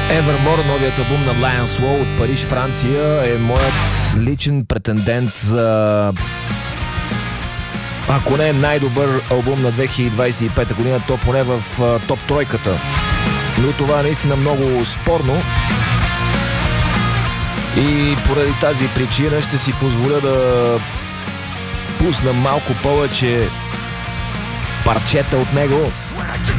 Evermore, новият албум на Lion Swole от Париж, Франция, е моят личен претендент за, ако не най-добър албум на 2025 година, то поне в топ тройката. Но това е наистина много спорно и поради тази причина ще си позволя да пусна малко повече парчета от него.